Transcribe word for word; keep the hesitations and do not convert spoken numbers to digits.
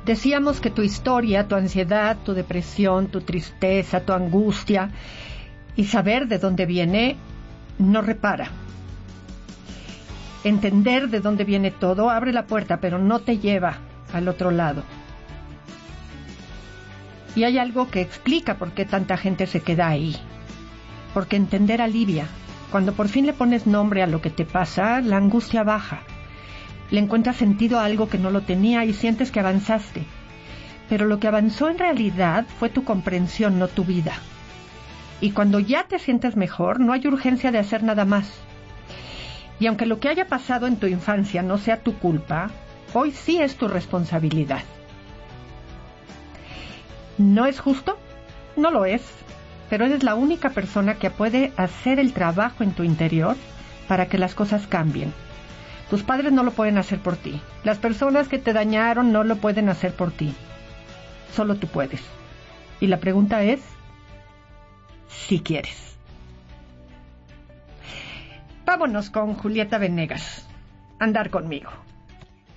Decíamos que tu historia, tu ansiedad, tu depresión, tu tristeza, tu angustia y saber de dónde viene no repara. Entender de dónde viene todo abre la puerta, pero no te lleva al otro lado. Y hay algo que explica por qué tanta gente se queda ahí. Porque entender alivia. Cuando por fin le pones nombre a lo que te pasa, la angustia baja. Le encuentras sentido a algo que no lo tenía y sientes que avanzaste. Pero lo que avanzó en realidad fue tu comprensión, no tu vida. Y cuando ya te sientes mejor, no hay urgencia de hacer nada más. Y aunque lo que haya pasado en tu infancia no sea tu culpa, hoy sí es tu responsabilidad. ¿No es justo? No lo es, pero eres la única persona que puede hacer el trabajo en tu interior para que las cosas cambien. Tus padres no lo pueden hacer por ti. Las personas que te dañaron no lo pueden hacer por ti. Solo tú puedes. Y la pregunta es, si quieres. Vámonos con Julieta Venegas. Andar conmigo.